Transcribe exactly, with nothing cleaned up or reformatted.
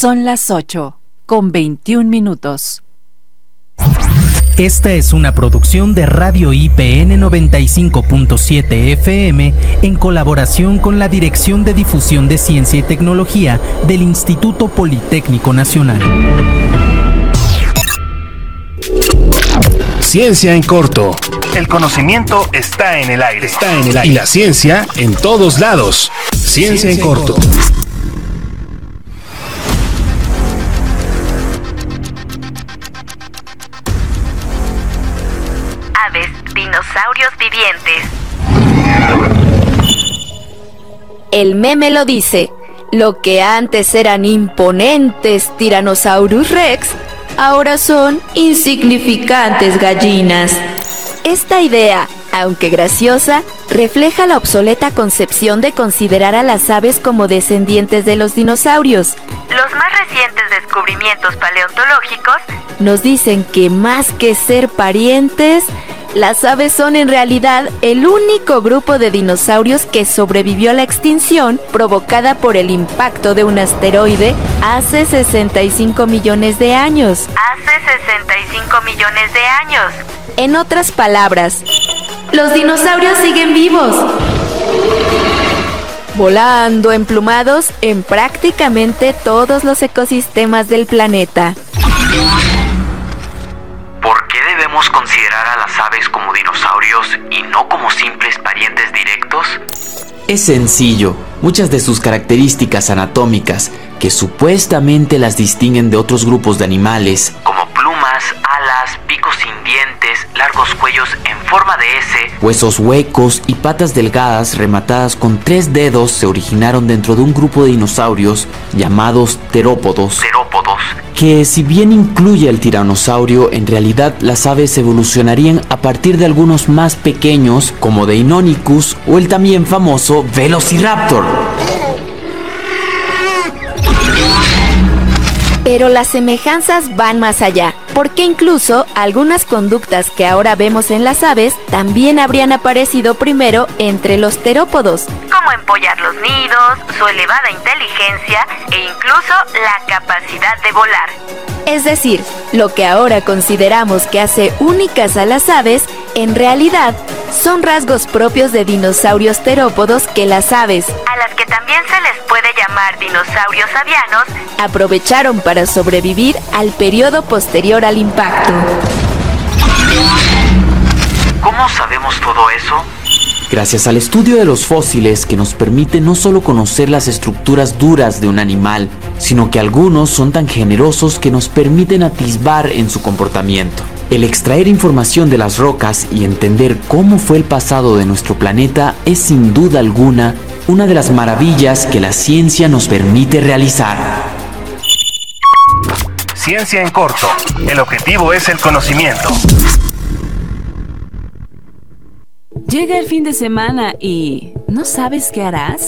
Son las ocho, con veintiún minutos. Esta es una producción de Radio I P N noventa y cinco punto siete F M en colaboración con la Dirección de Difusión de Ciencia y Tecnología del Instituto Politécnico Nacional. Ciencia en corto. El conocimiento está en el aire. Está en el aire. Y la ciencia en todos lados. Ciencia, Ciencia en corto. corto. Aves, dinosaurios vivientes. El meme lo dice. Lo que antes eran imponentes Tyrannosaurus Rex, ahora son insignificantes gallinas. Esta idea, aunque graciosa, refleja la obsoleta concepción de considerar a las aves como descendientes de los dinosaurios. Los más recientes descubrimientos paleontológicos nos dicen que más que ser parientes, las aves son en realidad el único grupo de dinosaurios que sobrevivió a la extinción provocada por el impacto de un asteroide hace sesenta y cinco millones de años. Hace sesenta y cinco millones de años. En otras palabras, los dinosaurios siguen vivos, volando emplumados en prácticamente todos los ecosistemas del planeta. ¿Por qué debemos considerar a las aves como dinosaurios y no como simples parientes directos? Es sencillo. Muchas de sus características anatómicas, que supuestamente las distinguen de otros grupos de animales, como plumas, alas, picos sin dientes, largos cuellos en forma de S, huesos huecos y patas delgadas rematadas con tres dedos, se originaron dentro de un grupo de dinosaurios llamados terópodos. Terópodos. Que si bien incluye al tiranosaurio, en realidad las aves evolucionarían a partir de algunos más pequeños, como Deinonychus o el también famoso Velociraptor. Pero las semejanzas van más allá, porque incluso algunas conductas que ahora vemos en las aves también habrían aparecido primero entre los terópodos, como empollar los nidos, su elevada inteligencia e incluso la capacidad de volar. Es decir, lo que ahora consideramos que hace únicas a las aves, en realidad son rasgos propios de dinosaurios terópodos que las aves, a las que también se les puede llamar dinosaurios avianos, aprovecharon para sobrevivir al periodo posterior al impacto. ¿Cómo sabemos todo eso? Gracias al estudio de los fósiles, que nos permite no solo conocer las estructuras duras de un animal, sino que algunos son tan generosos que nos permiten atisbar en su comportamiento. El extraer información de las rocas y entender cómo fue el pasado de nuestro planeta es sin duda alguna una de las maravillas que la ciencia nos permite realizar. Ciencia en corto. El objetivo es el conocimiento. Llega el fin de semana y ¿no sabes qué harás?